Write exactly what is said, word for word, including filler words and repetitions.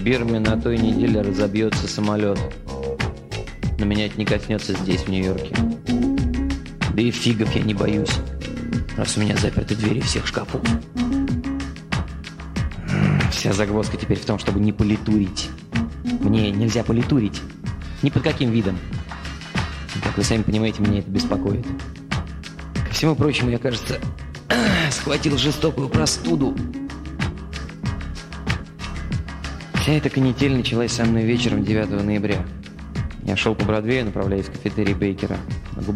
Бирме на той неделе разобьется самолет. Но меня это не коснется здесь, в Нью-Йорке. Да и фигов я не боюсь, раз у меня заперты двери всех шкафов. Вся загвоздка теперь в том, чтобы не политурить. Мне нельзя политурить. Ни под каким видом. Как вы сами понимаете, меня это беспокоит. Ко всему прочему, я, кажется, схватил жестокую простуду. Вся эта канитель началась со мной вечером девятого ноября. Я шел по Бродвею, направляясь в кафетерий Бейкера.